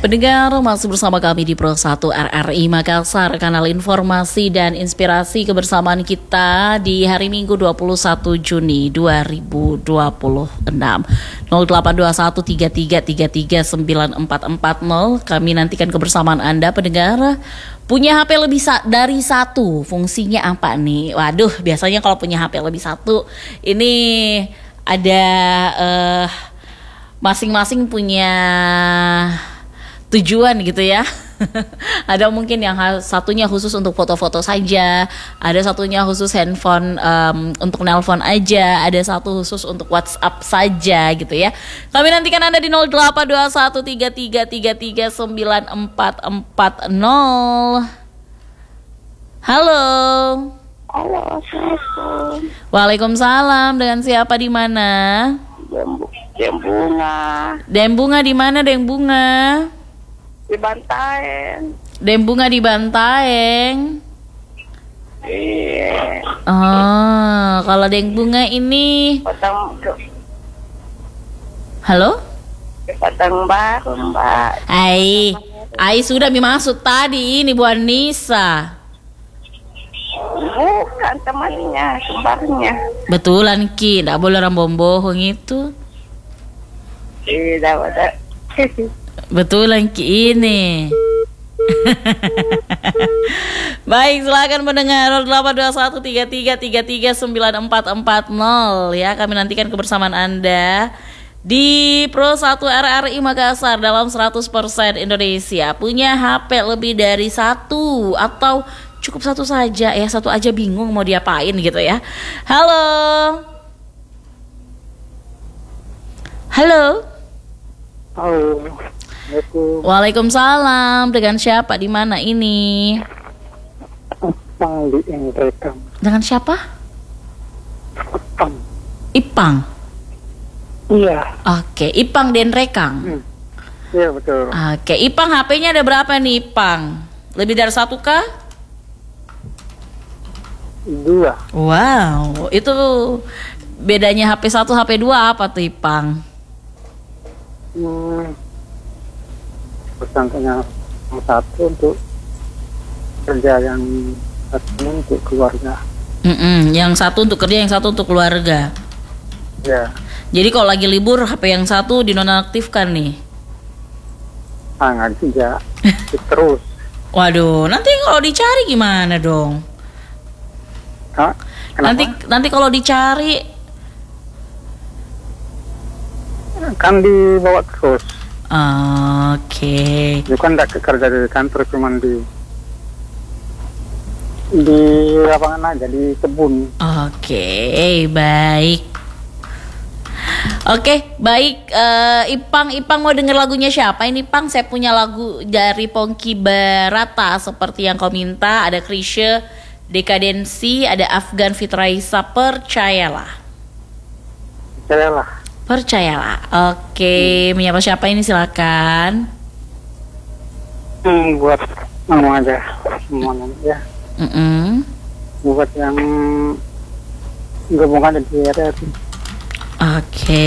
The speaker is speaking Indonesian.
Pendengar, masih bersama kami di Pro 1 RRI Makassar, kanal informasi dan inspirasi kebersamaan kita di hari Minggu 21 Juni 2026. 082133339440. Kami nantikan kebersamaan Anda, pendengar. Punya HP lebih dari satu, fungsinya apa nih? Waduh, biasanya kalau punya HP lebih satu, ini ada masing-masing punya tujuan gitu ya. Ada mungkin yang satunya khusus untuk foto-foto saja, ada satunya khusus handphone untuk nelpon aja, ada satu khusus untuk WhatsApp saja gitu ya. Kami nantikan Anda di 082133394440. Halo. Halo, Assalamualaikum. Waalaikumsalam. Dengan siapa di mana? Dembunga. Dembunga di mana, Dembunga? Di Bantaeng. Dembunga di Bantaeng. Iya. Oh, kalau Dembunga ini. Halo? Halo? Padang Baru, Mbak. Ai sudah dimaksud tadi ini Bu Anissa. Bukan temannya, kembarnya. Betulan Ki, tidak boleh orang bohong itu. Tidak ada. Betulan Ki ini. Baik, silakan pendengar 082133339440 ya. Kami nantikan kebersamaan Anda di Pro 1 RRI Makassar dalam 100% Indonesia. Punya HP lebih dari satu atau cukup satu saja ya, satu aja bingung mau diapain gitu ya. Halo. Halo. Halo. Waalaikumsalam. Dengan siapa di mana ini? Pali yang rekam. Dengan siapa? Pang. Ipang. Iya. Oke, Ipang dan Rekang. Iya betul. Oke, Ipang HP-nya ada berapa nih Ipang? Lebih dari satu kah? 2. Wow, itu bedanya HP 1 HP 2 apa tuh Ipang? Pesantrennya satu untuk kerja, yang satu untuk keluarga. Yang satu untuk kerja, yang satu untuk keluarga. Ya. Jadi kalau lagi libur HP yang satu dinonaktifkan nih. Nggak bisa terus. Waduh, nanti kalau dicari gimana dong? Hah? Nanti kalau dicari Kan dibawa terus. Oke. Itu kan tidak kerja di kantor, cuman di lapangan aja, di kebun. Oke, baik. Oke, baik. Ipang mau denger lagunya siapa? Ini Pang, saya punya lagu dari Ponky Barata seperti yang kau minta. Ada Krisye, Dekadensi, ada Afgan Fitraisa, Percayalah. Percayalah. Oke, menyapa siapa ini, silakan. Buat ngomong aja semuanya ya. Buat yang gabungan di RRI. Oke.